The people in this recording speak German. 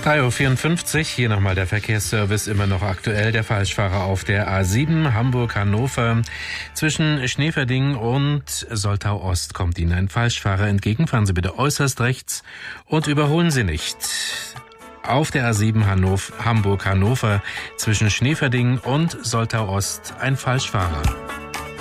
3:54 Uhr, hier nochmal der Verkehrsservice, immer noch aktuell. Der Falschfahrer auf der A7 Hamburg-Hannover. Zwischen Schneeverding und Soltau-Ost kommt Ihnen ein Falschfahrer entgegen. Fahren Sie bitte äußerst rechts und überholen Sie nicht. Auf der A7 Hamburg-Hannover zwischen Schneeverding und Soltau-Ost ein Falschfahrer.